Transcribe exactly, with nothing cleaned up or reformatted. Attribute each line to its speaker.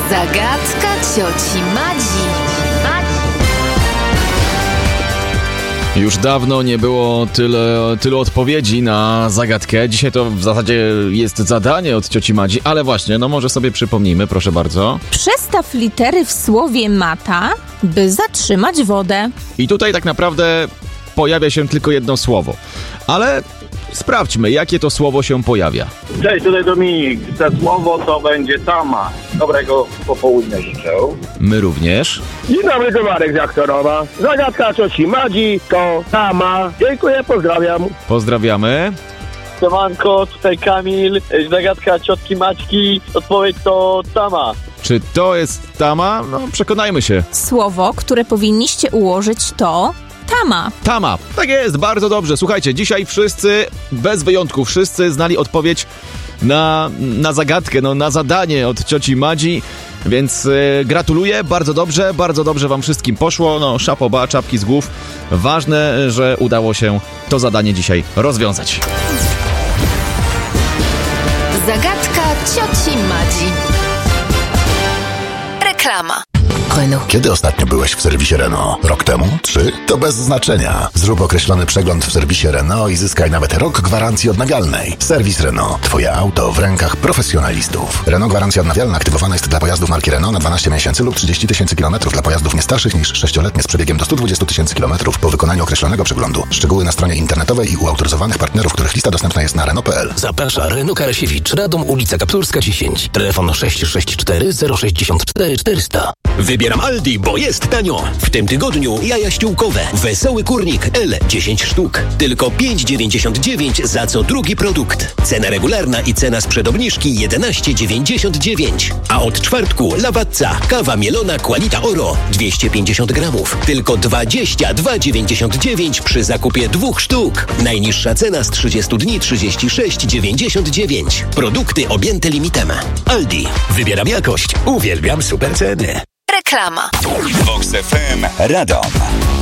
Speaker 1: Zagadka cioci Madzi.
Speaker 2: Już dawno nie było tyle, tylu odpowiedzi na zagadkę. Dzisiaj to w zasadzie jest zadanie od cioci Madzi, ale właśnie, no może sobie przypomnijmy, proszę bardzo.
Speaker 3: Przestaw litery w słowie mata, by zatrzymać wodę.
Speaker 2: I tutaj tak naprawdę pojawia się tylko jedno słowo, ale sprawdźmy, jakie to słowo się pojawia.
Speaker 4: Cześć, tutaj Dominik. To słowo to będzie tama. Dobrego popołudnia życzę.
Speaker 2: My również.
Speaker 5: Dzień dobry, to Marek z Jaktorowa. Zagadka cioci Madzi to tama. Dziękuję, pozdrawiam.
Speaker 2: Pozdrawiamy.
Speaker 6: Siemanko, tutaj Kamil. Zagadka ciotki Maćki. Odpowiedź to tama.
Speaker 2: Czy to jest tama? No przekonajmy się.
Speaker 3: Słowo, które powinniście ułożyć, to tama.
Speaker 2: Tama. Tak jest, bardzo dobrze. Słuchajcie, dzisiaj wszyscy, bez wyjątku, wszyscy znali odpowiedź na, na zagadkę, no na zadanie od cioci Madzi, więc y, gratuluję, bardzo dobrze, bardzo dobrze wam wszystkim poszło, no szapoba, czapki z głów. Ważne, że udało się to zadanie dzisiaj rozwiązać.
Speaker 1: Zagadka cioci Madzi. Reklama. Renault.
Speaker 7: Kiedy ostatnio byłeś w serwisie Renault? Rok temu? Trzy? To bez znaczenia. Zrób określony przegląd w serwisie Renault i zyskaj nawet rok gwarancji odnawialnej. Serwis Renault. Twoje auto w rękach profesjonalistów. Renault gwarancja odnawialna aktywowana jest dla pojazdów marki Renault na dwanaście miesięcy lub trzydzieści tysięcy kilometrów dla pojazdów nie starszych niż sześcioletnie z przebiegiem do stu dwudziestu tysięcy kilometrów po wykonaniu określonego przeglądu. Szczegóły na stronie internetowej i u autoryzowanych partnerów, których lista dostępna jest na Renault kropka p l.
Speaker 8: Zaprasza Renault Karasiewicz, Radom, ulica Kapturska dziesięć. Telefon sześć sześć cztery zero sześć cztery czterysta.
Speaker 9: Wybieram Aldi, bo jest tanio. W tym tygodniu jaja ściółkowe. Wesoły kurnik L dziesięć sztuk. Tylko pięć dziewięćdziesiąt dziewięć za co drugi produkt. Cena regularna i cena sprzed obniżki jedenaście dziewięćdziesiąt dziewięć. A od czwartku Lawazza, kawa mielona Qualita Oro dwieście pięćdziesiąt gramów. Tylko dwadzieścia dwa dziewięćdziesiąt dziewięć przy zakupie dwóch sztuk. Najniższa cena z trzydziestu dni trzydzieści sześć dziewięćdziesiąt dziewięć. Produkty objęte limitem. Aldi. Wybieram jakość. Uwielbiam super ceny.
Speaker 1: Reklama.
Speaker 10: Vox F M Radom.